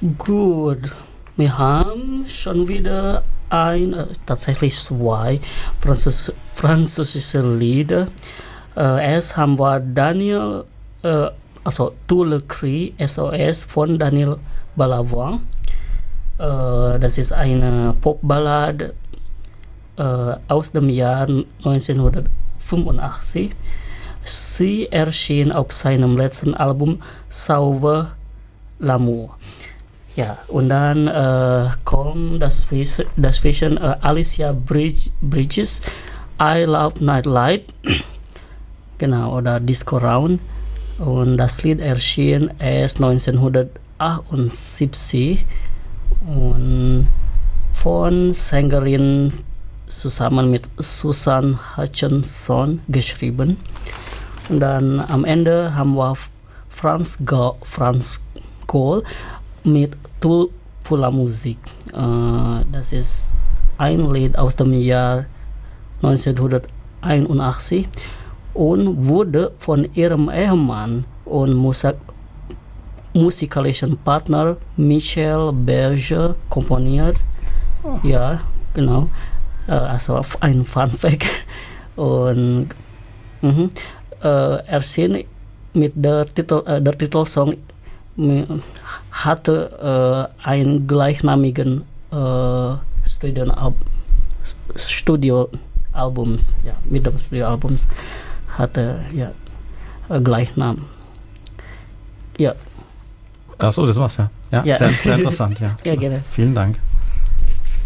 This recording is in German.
Gut, wir haben schon wieder tatsächlich zwei französische Lieder. Erst haben wir Tout le Cri, SOS von Daniel Balavoine. Das ist eine Popballade aus dem Jahr 1985. Sie erschien auf seinem letzten Album Sauve l'amour. Ja, und dann kommt dazwischen Alicia Bridges, I Love Nightlight, genau, oder Disco Round. Und das Lied erschien erst 1978 und von Sängerin zusammen mit Susan Hutchinson geschrieben. Und dann am Ende haben wir Franz Gohl mit Tout pour la musique. Das ist ein Lied aus dem Jahr 1981 und wurde von ihrem Ehemann und musikalischen Partner Michel Berger komponiert. Oh. Ja, genau. Also ein Fun Fact. Und erschien mit der Titelsong hatte einen gleichnamigen Studioalbums, ja, mit dem Studioalbums hatte Gleichnam. Ja. Achso, das war's ja. Ja, ja. Sehr interessant, ja. Ja, gerne. Vielen Dank.